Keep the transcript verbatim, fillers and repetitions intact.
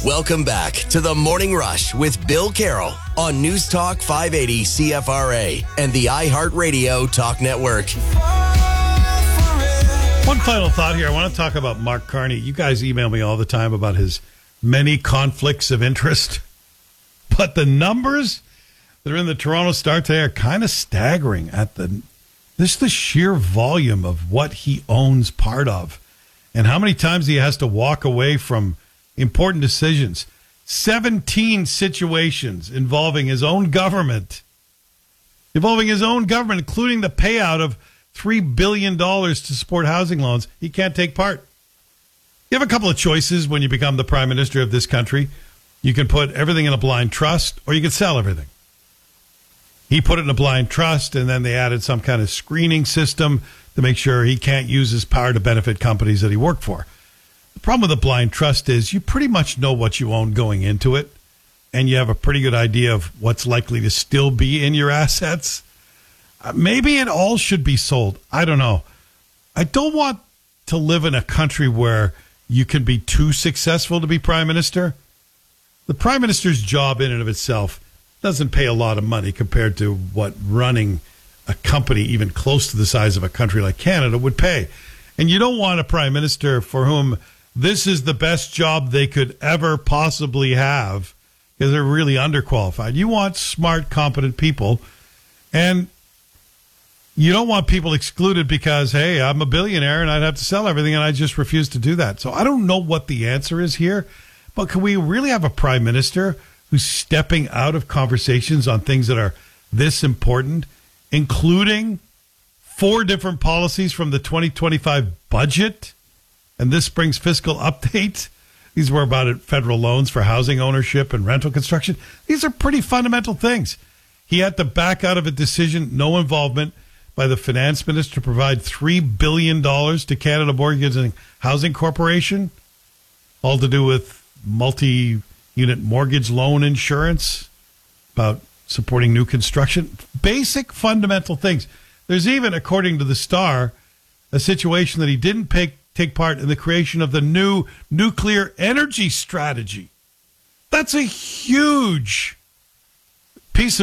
Welcome back to the Morning Rush with Bill Carroll on News Talk five eighty C F R A and the iHeartRadio Talk Network. One final thought here. I want to talk about Mark Carney. You guys email me all the time about his many conflicts of interest, but the numbers that are in the Toronto Star today are kind of staggering at the this the sheer volume of what he owns part of and how many times he has to walk away from important decisions. seventeen situations involving his own government, involving his own government, including the payout of three billion dollars to support housing loans. He can't take part. You have a couple of choices when you become the prime minister of this country. You can put everything in a blind trust, or you can sell everything. He put it in a blind trust, and then they added some kind of screening system to make sure he can't use his power to benefit companies that he worked for. The problem with a blind trust is you pretty much know what you own going into it, and you have a pretty good idea of what's likely to still be in your assets. Uh, maybe it all should be sold. I don't know. I don't want to live in a country where you can be too successful to be prime minister. The prime minister's job in and of itself doesn't pay a lot of money compared to what running a company even close to the size of a country like Canada would pay. And you don't want a prime minister for whom this is the best job they could ever possibly have because they're really underqualified. You want smart, competent people, and you don't want people excluded because, hey, I'm a billionaire and I'd have to sell everything and I just refuse to do that. So I don't know what the answer is here, but can we really have a prime minister who's stepping out of conversations on things that are this important, including four different policies from the twenty twenty-five budget and this spring's fiscal update? These were about federal loans for housing ownership and rental construction. These are pretty fundamental things. He had to back out of a decision, no involvement by the finance minister, to provide three billion dollars to Canada Mortgage and Housing Corporation, all to do with multi-unit mortgage loan insurance, about supporting new construction. Basic fundamental things. There's even, according to the Star, a situation that he didn't pay, take part in the creation of the new nuclear energy strategy. That's a huge piece of